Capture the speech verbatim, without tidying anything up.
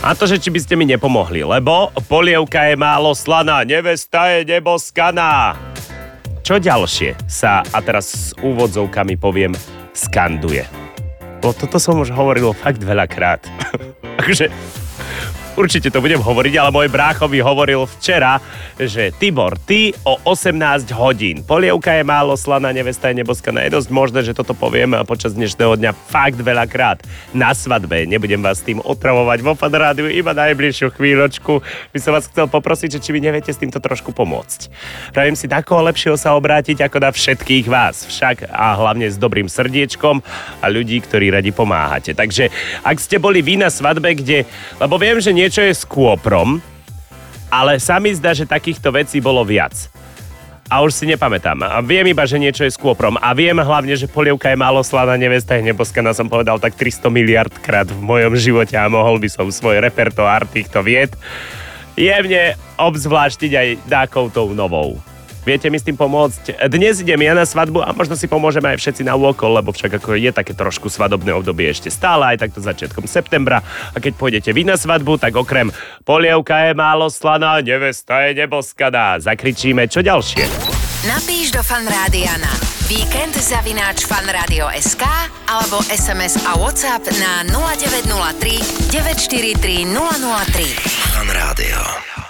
A to, že či by ste mi nepomohli, lebo polievka je málo slaná, nevesta je neboskaná. Čo ďalšie sa, a teraz s úvodzovkami poviem, skanduje? Bo toto som už hovoril fakt veľakrát. Akože určite to budem hovoriť, ale môj brácho mi hovoril včera, že Tibor, ty o osemnásť hodín. Polievka je málo slaná, nevesta je neboskaná. Je dosť možné, že toto poviem počas dnešného dňa fakt veľakrát. Na svadbe. Nebudem vás tým otravovať vo Fan Rádiu, iba najbližšiu chvíľočku. By som vás chcel poprosiť, že či vy neviete s týmto trošku pomôcť. Pravím si, na koho lepšieho sa obrátiť ako na všetkých vás. Však a hlavne s dobrým srdiečkom a ľudí, ktorí radi pomáhate. Takže ak ste boli vy na svadbe, kde, lebo viem, že niečo je s kôprom, ale sa mi zdá, že takýchto vecí bolo viac. A už si nepamätám. A viem iba, že niečo je s kôprom. A viem hlavne, že polievka je málo slaná, nevesta je neboskaná, som povedal tak tristo miliárd krát v mojom živote a mohol by som svoj repertoár týchto vied jemne obzvláštiť aj dákou tou novou. Viete mi s tým pomôcť? Dnes idem ja na svadbu a možno si pomôžeme aj všetci na úokol, lebo však ako je také trošku svadobné obdobie ešte stále, aj takto začiatkom septembra. A keď pôjdete vy na svadbu, tak okrem polievka je málo slaná, nevesta je neboskaná. Zakričíme, čo ďalšie? Napíš do Fan Rádia na víkend zavináč fanradio bodka es ká alebo es em es a WhatsApp na nula deväť nula tri deväť štyri tri nula nula tri. Fan Rádio.